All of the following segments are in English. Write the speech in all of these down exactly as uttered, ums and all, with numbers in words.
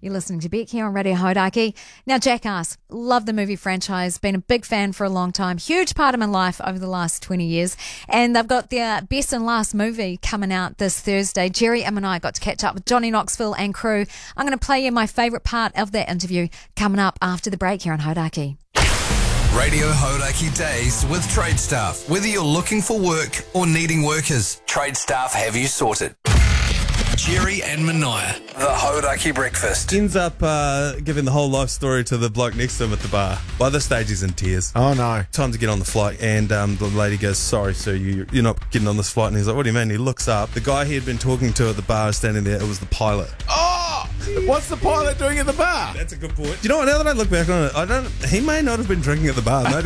You're listening to Beck here on Radio Hauraki. Now, Jackass, love the movie franchise, been a big fan for a long time, huge part of my life over the last twenty years. And they've got their best and last movie coming out this Thursday. Jerry and I got to catch up with Johnny Knoxville and crew. I'm going to play you my favourite part of that interview coming up after the break here on Hauraki. Radio Hauraki Days with Trade Staff. Whether you're looking for work or needing workers, Trade Staff have you sorted. Jerry and Mania, the Hauraki Breakfast. Ends up uh, giving the whole life story to the bloke next to him at the bar. By this stage, he's in tears. Oh, no. Time to get on the flight, and um, the lady goes, sorry, sir, you, you're not getting on this flight. And he's like, what do you mean? He looks up. The guy he had been talking to at the bar is standing there. It was the pilot. Oh! What's the pilot doing at the bar? That's a good point. Do you know what? Now that I look back on it, I don't. He may not have been drinking at the bar, maybe.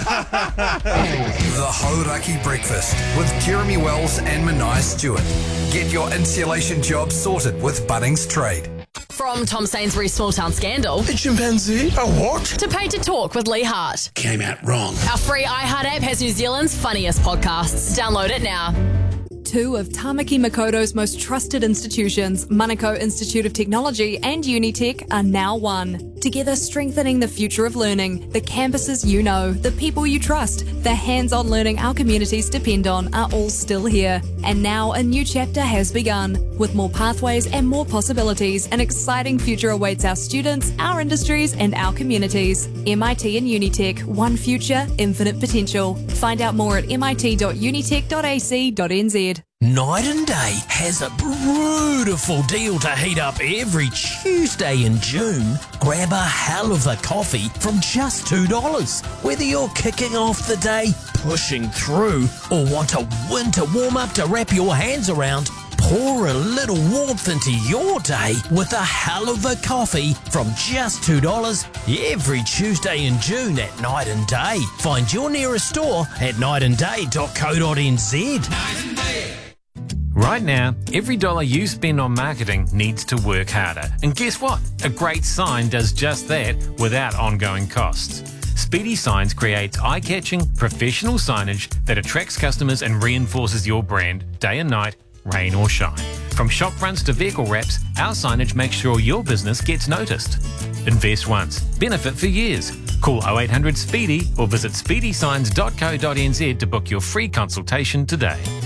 The Hauraki Breakfast with Jeremy Wells and Mania Stewart. Get your insulation job sorted with Bunnings Trade. From Tom Sainsbury's Small Town Scandal A chimpanzee? A what? to Paid to Talk with Lee Hart. Came out wrong. Our free iHeart app has New Zealand's funniest podcasts. Download it now. Two of Tamaki Makoto's most trusted institutions, Manukau Institute of Technology and Unitec, are now one. Together strengthening the future of learning, the campuses you know, the people you trust, the hands-on learning our communities depend on are all still here. And now a new chapter has begun. With more pathways and more possibilities, an exciting future awaits our students, our industries and our communities. M I T and Unitec, one future, infinite potential. Find out more at mit dot unitec dot a c dot n z. Night and Day has a beautiful deal to heat up every Tuesday in June. Grab a hell of a coffee from just two dollars. Whether you're kicking off the day, pushing through, or want a winter warm-up to wrap your hands around, pour a little warmth into your day with a hell of a coffee from just two dollars every Tuesday in June at Night and Day. Find your nearest store at night and day dot co dot n z. Right now, every dollar you spend on marketing needs to work harder. And guess what? A great sign does just that without ongoing costs. Speedy Signs creates eye-catching, professional signage that attracts customers and reinforces your brand day and night, rain or shine. From shop fronts to vehicle wraps, our signage makes sure your business gets noticed. Invest once, benefit for years. Call oh eight hundred SPEEDY or visit speedy signs dot co dot n z to book your free consultation today.